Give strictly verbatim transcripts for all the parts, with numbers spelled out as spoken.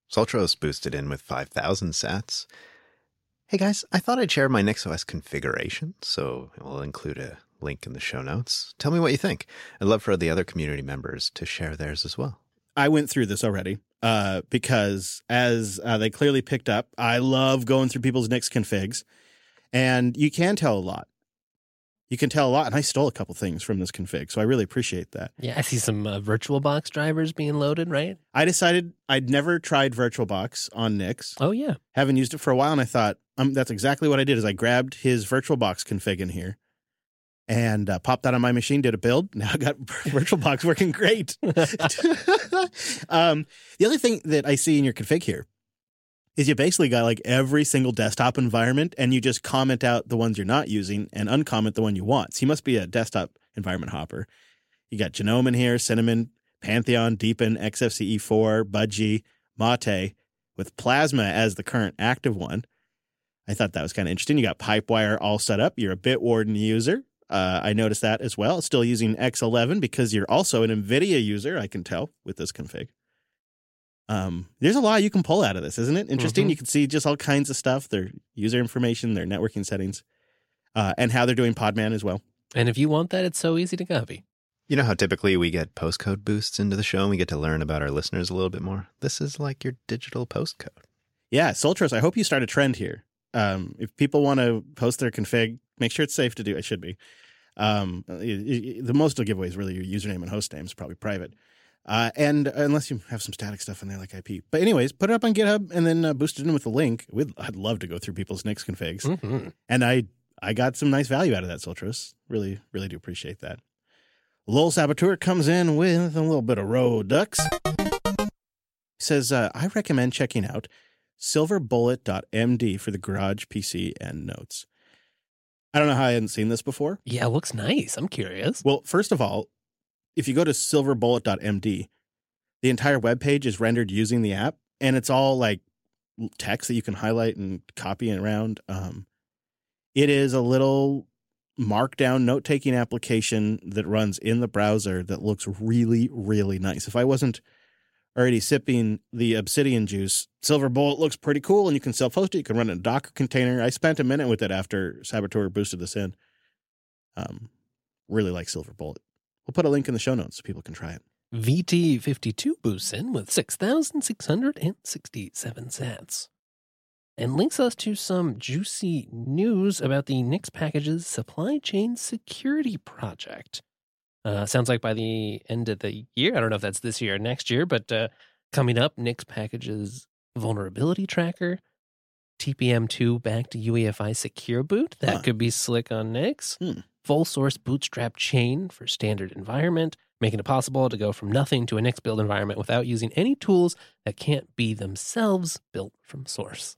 Sultros boosted in with five thousand sats. Hey guys, I thought I'd share my NixOS configuration, so we'll include a link in the show notes. Tell me what you think. I'd love for the other community members to share theirs as well. I went through this already uh, because, as uh, they clearly picked up, I love going through people's Nix configs, and you can tell a lot. You can tell a lot, and I stole a couple things from this config, so I really appreciate that. Yeah, I see some uh, VirtualBox drivers being loaded, right? I decided I'd never tried VirtualBox on Nix. Oh, yeah. Haven't used it for a while, and I thought um, that's exactly what I did. Is I grabbed his VirtualBox config in here and uh, popped that on my machine, did a build. Now I got VirtualBox working great. um, the other thing that I see in your config here is you basically got like every single desktop environment, and you just comment out the ones you're not using and uncomment the one you want. So you must be a desktop environment hopper. You got Genome in here, Cinnamon, Pantheon, Deepin, X F C E four, Budgie, Mate, with Plasma as the current active one. I thought that was kind of interesting. You got Pipewire all set up. You're a Bitwarden user. Uh, I noticed that as well. Still using X eleven because you're also an NVIDIA user, I can tell, with this config. Um, there's a lot you can pull out of this, isn't it? Interesting. Mm-hmm. You can see just all kinds of stuff, their user information, their networking settings, uh, and how they're doing Podman as well. And if you want that, it's so easy to copy. You know how typically we get postcode boosts into the show and we get to learn about our listeners a little bit more? This is like your digital postcode. Yeah, Sultros, I hope you start a trend here. Um, if people want to post their config, make sure it's safe to do. It should be. Um, the most of the giveaway is really your username and host name. It's probably private. Uh, and unless you have some static stuff in there like I P. But anyways, put it up on GitHub and then uh, boost it in with a link. We'd, I'd love to go through people's Nix configs. Mm-hmm. And I I got some nice value out of that, Sultros. Really, really do appreciate that. Lol Saboteur comes in with a little bit of Rodux. He says, uh, I recommend checking out silver bullet dot m d for the Garage P C and notes. I don't know how I hadn't seen this before. Yeah, it looks nice. I'm curious. Well, first of all, if you go to silver bullet dot m d, the entire web page is rendered using the app, and it's all like text that you can highlight and copy around. Um, it is a little markdown note-taking application that runs in the browser that looks really, really nice. If I wasn't already sipping the Obsidian juice, Silver Bullet looks pretty cool, and you can self-host it. You can run it in a Docker container. I spent a minute with it after Saboteur boosted this in. Um, really like Silver Bullet. We'll put a link in the show notes so people can try it. V T fifty-two boosts in with six thousand six hundred sixty-seven sats. And links us to some juicy news about the Nix Package's supply chain security project. Uh, sounds like by the end of the year, I don't know if that's this year or next year, but uh, coming up, Nix Package's vulnerability tracker, T P M two backed U E F I secure boot. That huh. could be slick on Nix. Hmm. Full source bootstrap chain for standard environment, making it possible to go from nothing to a Nix build environment without using any tools that can't be themselves built from source.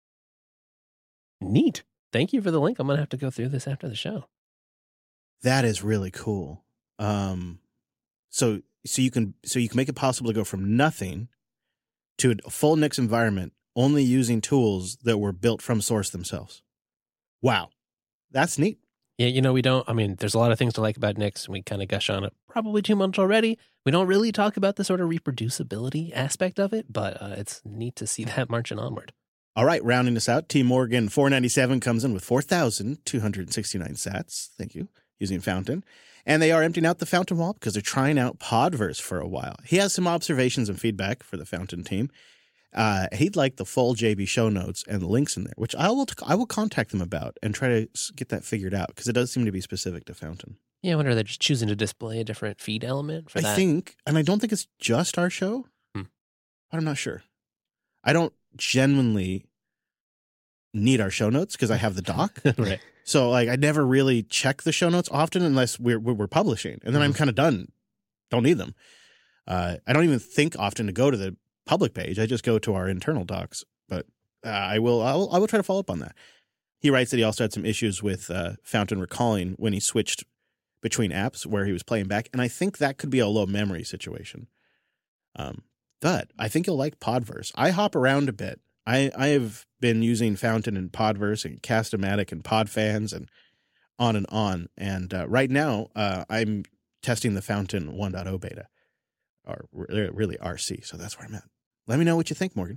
Neat. Thank you for the link. I'm going to have to go through this after the show. That is really cool. Um, so, so you can, so you can make it possible to go from nothing to a full Nix environment only using tools that were built from source themselves. Wow. That's neat. Yeah, you know, we don't, I mean, there's a lot of things to like about Nix, and we kind of gush on it probably too much already. We don't really talk about the sort of reproducibility aspect of it, but uh, it's neat to see that marching onward. All right, rounding this out, T Morgan four ninety-seven comes in with four thousand two hundred sixty-nine sats. Thank you. Using Fountain. And they are emptying out the Fountain wall because they're trying out Podverse for a while. He has some observations and feedback for the Fountain team. Uh, he'd like the full J B show notes and the links in there, which I will I will contact them about and try to get that figured out because it does seem to be specific to Fountain. Yeah, I wonder if they're just choosing to display a different feed element for I that. I think, and I don't think it's just our show, hmm. but I'm not sure. I don't genuinely need our show notes because I have the doc. Right. So like I never really check the show notes often unless we're we're publishing, and then mm-hmm. I'm kind of done. Don't need them. Uh, I don't even think often to go to the public page. I just go to our internal docs, but uh, I will I will I will try to follow up on that. He writes that he also had some issues with uh, Fountain recalling when he switched between apps where he was playing back, and I think that could be a low memory situation. Um, but I think you'll like Podverse. I hop around a bit. I I have been using Fountain and Podverse and Cast-O-Matic and Podfans and on and on. And uh, right now uh, I'm testing the Fountain one point oh beta, or really R C. So that's where I'm at. let me know what you think, Morgan.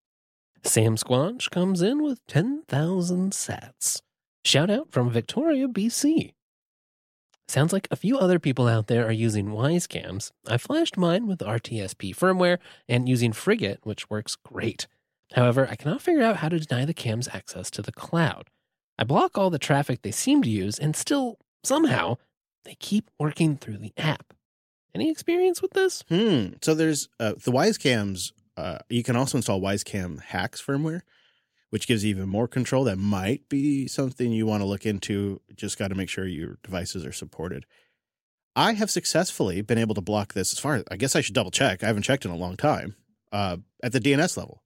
Sam Squanch comes in with ten thousand sats. Shout out from Victoria, B C. Sounds like a few other people out there are using Wise Cams. I flashed mine with R T S P firmware and using Frigate, which works great. However, I cannot figure out how to deny the cams access to the cloud. I block all the traffic they seem to use, and still, somehow, they keep working through the app. Any experience with this? Hmm. So there's uh, the Wise Cams. Uh, you can also install WiseCam Hacks firmware, which gives you even more control. That might be something you want to look into. Just got to make sure your devices are supported. I have successfully been able to block this as far as, I guess I should double check. I haven't checked in a long time, uh, at the D N S level.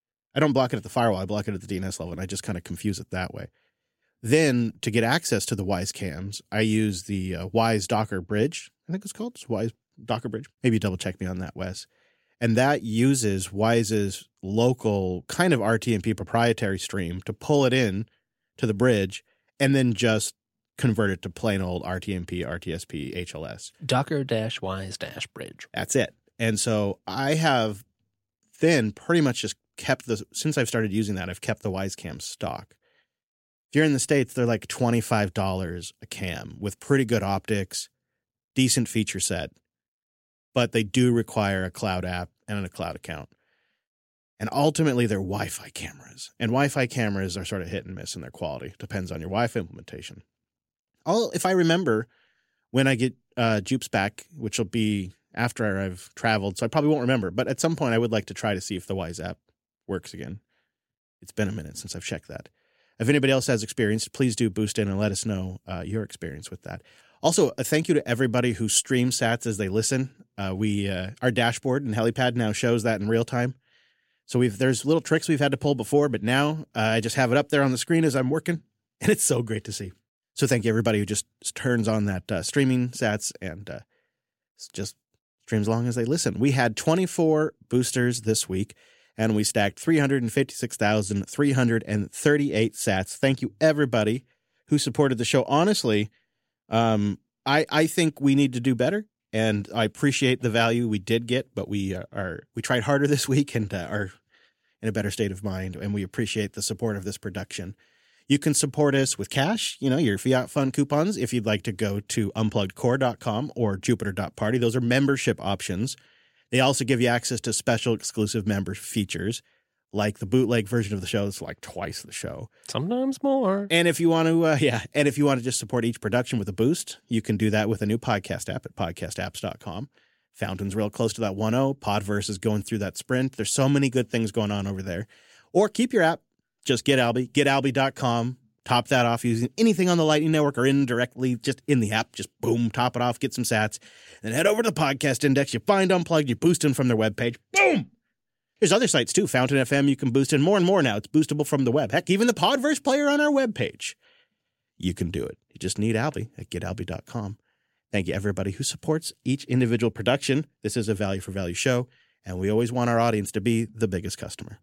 I don't block it at the firewall. I block it at the D N S level, and I just kind of confuse it that way. Then to get access to the Wise Cams, I use the uh, Wise Docker Bridge. I think it's called it's Wise Docker Bridge. Maybe double check me on that, Wes. And that uses Wise's local kind of R T M P proprietary stream to pull it in to the bridge and then just convert it to plain old R T M P, R T S P, H L S. Docker-Wise-Bridge. That's it. And so I have then pretty much just kept the, since I've started using that, I've kept the WiseCam stock. If you're in the States, they're like twenty-five dollars a cam with pretty good optics, decent feature set. But they do require a cloud app and a cloud account. And ultimately, they're Wi-Fi cameras. And Wi-Fi cameras are sort of hit and miss in their quality. Depends on your Wi-Fi implementation. All, if I remember, when I get uh, Jupes back, which will be after I've traveled, so I probably won't remember. But at some point, I would like to try to see if the Wise app works again. It's been a minute since I've checked that. If anybody else has experience, please do boost in and let us know uh, your experience with that. Also, a thank you to everybody who streams sats as they listen. Uh, we uh, our dashboard and Helipad now shows that in real time. So we've there's little tricks we've had to pull before, but now uh, I just have it up there on the screen as I'm working, and it's so great to see. So thank you everybody who just turns on that uh, streaming sats and uh, just streams along as they listen. We had twenty-four boosters this week, and we stacked three hundred fifty-six thousand three hundred thirty-eight sats. Thank you everybody who supported the show. Honestly, Um, I, I think we need to do better, and I appreciate the value we did get, but we uh, are we tried harder this week and uh, are in a better state of mind, and we appreciate the support of this production. You can support us with cash, you know, your Fiat Fund coupons, if you'd like to go to unplugged core dot com or jupiter dot party. Those are membership options. They also give you access to special exclusive member features, like the bootleg version of the show. It's like twice the show. Sometimes more. And if you want to, uh, yeah, and if you want to just support each production with a boost, you can do that with a new podcast app at podcast apps dot com. Fountain's real close to that one point oh. Podverse is going through that sprint. There's so many good things going on over there. Or keep your app. Just get Alby, get alby dot com. Top that off using anything on the Lightning Network or indirectly just in the app. Just boom, top it off, get some sats. Then head over to the podcast index. You find Unplugged, you boost in from their webpage. Boom! There's other sites too. Fountain F M, you can boost in more and more now. It's boostable from the web. Heck, even the Podverse player on our webpage. You can do it. You just need Alby at get alby dot com. Thank you, everybody who supports each individual production. This is a value for value show, and we always want our audience to be the biggest customer.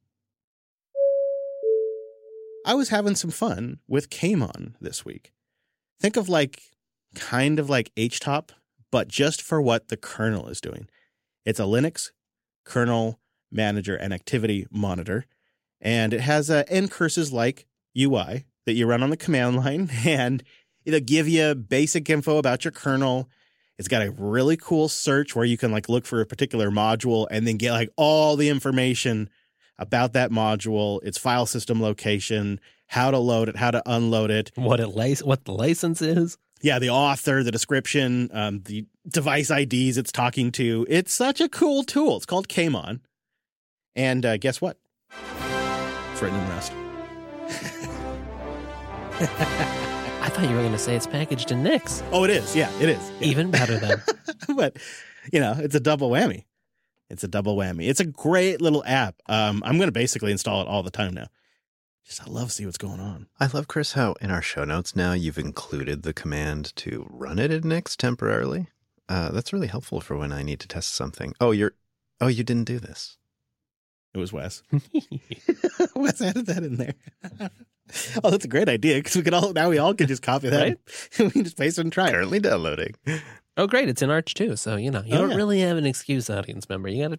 I was having some fun with Kmon this week. Think of like, kind of like H top, but just for what the kernel is doing. It's a Linux kernel manager and activity monitor, and it has uh, ncurses like U I that you run on the command line, and it'll give you basic info about your kernel. It's got a really cool search where you can like look for a particular module and then get like all the information about that module, its file system location, how to load it, how to unload it, What it lic- what the license is. yeah, the author, the description, um, the device I Ds it's talking to. It's such a cool tool. It's called Kmon. And uh, guess what? It's written in Rust. I thought you were going to say it's packaged in Nix. Oh, it is. Yeah, it is. Yeah. Even better then. But, you know, it's a double whammy. It's a double whammy. It's a great little app. Um, I'm going to basically install it all the time now. Just I love to see what's going on. I love, Chris, how in our show notes now you've included the command to run it in Nix temporarily. Uh, that's really helpful for when I need to test something. Oh, you're, oh, you didn't do this. It was Wes. Wes added that in there. Oh, that's a great idea because we could all now we all can just copy that. Right? We can just paste it and try it. Currently downloading. Oh, great. It's in Arch too. So, you know, you Oh, don't yeah. really have an excuse, audience member. You got to try it.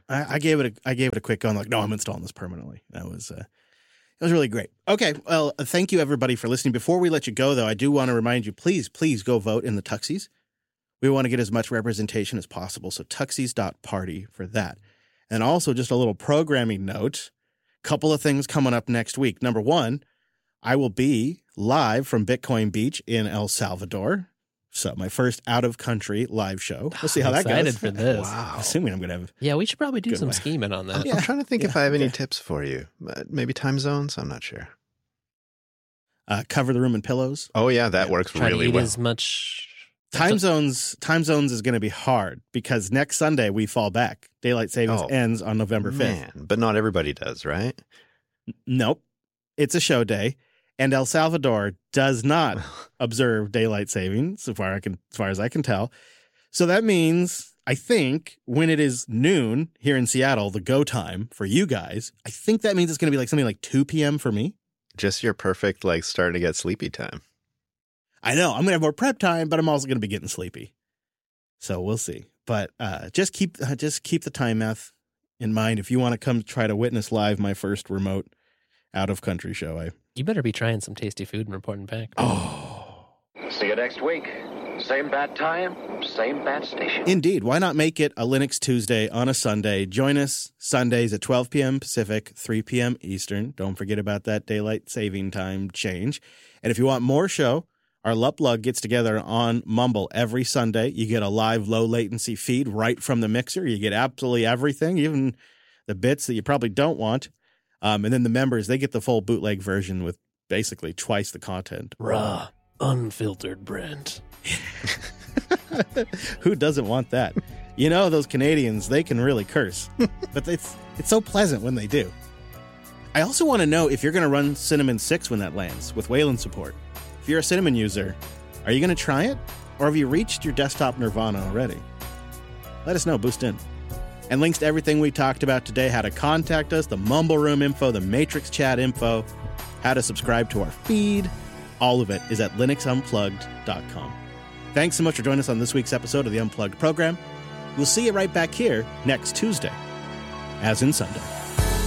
I, I gave it a I gave it a quick go. I'm like, no, I'm installing this permanently. That was uh, it was really great. Okay, well, uh, thank you everybody for listening. Before we let you go, though, I do want to remind you, please, please go vote in the Tuxies. We want to get as much representation as possible. So tuxies dot party for that. And also just a little programming note. Couple of things coming up next week. Number one, I will be live from Bitcoin Beach in El Salvador. So my first out-of-country live show. We'll see how I'm that excited goes. for this. Wow. Assuming I'm going to have... Yeah, we should probably do Good some way. scheming on that. Yeah. I'm trying to think yeah, if I have any okay. tips for you. Uh, maybe time zones? I'm not sure. Uh, cover the room in pillows. Oh, yeah, that Yeah, works Try really to eat well. as much. Time zones Time zones is going to be hard because next Sunday we fall back. Daylight savings Oh, ends on November fifth. Man, but not everybody does, right? Nope. It's a show day. And El Salvador does not observe daylight savings, so far I can, as far as I can tell. So that means, I think, when it is noon here in Seattle, the go time for you guys, I think that means it's going to be like something like two p.m. for me. Just your perfect, like, starting to get sleepy time. I know I'm going to have more prep time, but I'm also going to be getting sleepy. So we'll see. But uh, just keep uh, just keep the time math in mind if you want to come try to witness live my first remote out of country show. I You better be trying some tasty food and reporting back. oh. See you next week. Same bad time, same bad station. Indeed. Why not make it a Linux Tuesday on a Sunday? Join us Sundays at twelve p.m. Pacific, three p.m. Eastern. Don't forget about that daylight saving time change. And if you want more show, our Luplug gets together on Mumble every Sunday. You get a live low latency feed right from the mixer. You get absolutely everything, even the bits that you probably don't want. Um, and then the members, they get the full bootleg version with basically twice the content. Raw, unfiltered Brent. Who doesn't want that? You know, those Canadians, they can really curse, but it's it's so pleasant when they do. I also want to know if you're going to run Cinnamon six when that lands with Wayland support. If you're a Cinnamon user, are you going to try it? Or have you reached your desktop nirvana already? Let us know. Boost in. And links to everything we talked about today, how to contact us, the Mumble Room info, the Matrix chat info, how to subscribe to our feed, all of it is at linux unplugged dot com. Thanks so much for joining us on this week's episode of the Unplugged program. We'll see you right back here next Tuesday, as in Sunday.